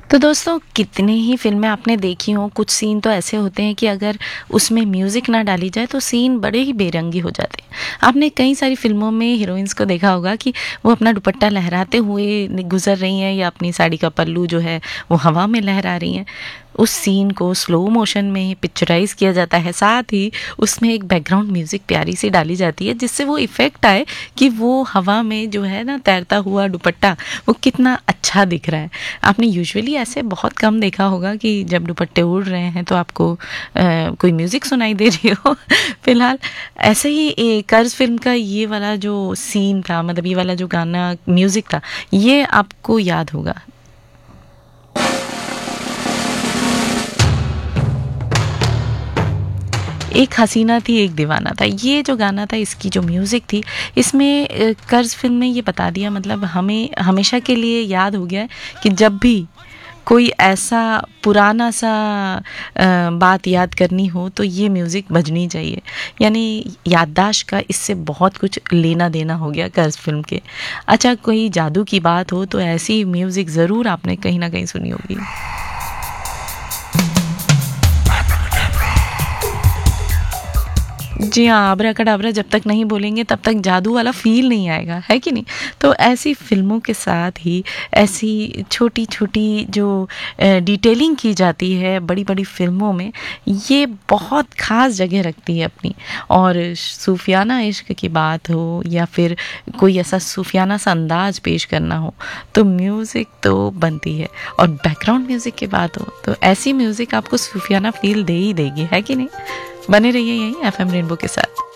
तो दोस्तों कितनी ही फ़िल्में आपने देखी हों, कुछ सीन तो ऐसे होते हैं कि अगर उसमें म्यूज़िक ना डाली जाए तो सीन बड़े ही बेरंगी हो जाते हैं। आपने कई सारी फ़िल्मों में हीरोइन्स को देखा होगा कि वो अपना दुपट्टा लहराते हुए गुज़र रही हैं या अपनी साड़ी का पल्लू जो है वो हवा में लहरा रही हैं। उस सीन को स्लो मोशन में पिक्चराइज़ किया जाता है, साथ ही उसमें एक बैकग्राउंड म्यूज़िक प्यारी सी डाली जाती है जिससे वो इफ़ेक्ट आए कि वो हवा में जो है ना तैरता हुआ दुपट्टा वो कितना अच्छा दिख रहा है। आपने यूजुअली ऐसे बहुत कम देखा होगा कि जब दुपट्टे उड़ रहे हैं तो आपको कोई म्यूज़िक सुनाई दे रही हो। फिलहाल ऐसे ही कर्ज फ़िल्म का ये वाला जो सीन था, मतलब ये वाला जो गाना म्यूज़िक था, ये आपको याद होगा। एक हसीना थी एक दीवाना था, ये जो गाना था इसकी जो म्यूज़िक थी इसमें कर्ज फ़िल्म ने ये बता दिया, मतलब हमें हमेशा के लिए याद हो गया है कि जब भी कोई ऐसा पुराना सा बात याद करनी हो तो ये म्यूज़िक बजनी चाहिए। यानी याददाश्त का इससे बहुत कुछ लेना देना हो गया कर्ज फ़िल्म के। अच्छा, कोई जादू की बात हो तो ऐसी म्यूज़िक ज़रूर आपने कहीं ना कहीं सुनी होगी। जी हाँ, आबरा कडाबरा जब तक नहीं बोलेंगे तब तक जादू वाला फ़ील नहीं आएगा, है कि नहीं? तो ऐसी फ़िल्मों के साथ ही ऐसी छोटी-छोटी जो डिटेलिंग की जाती है बड़ी-बड़ी फ़िल्मों में, ये बहुत ख़ास जगह रखती है अपनी। और सूफ़ियाना इश्क की बात हो या फिर कोई ऐसा सूफ़ियाना सा अंदाज़ पेश करना हो, तो म्यूज़िक तो बनती है। और बैकग्राउंड म्यूज़िक की बात हो, तो ऐसी म्यूज़िक आपको सूफ़ियाना फ़ील दे ही देगी, है कि नहीं? बने रहिए यहीं एफएम रेनबो के साथ।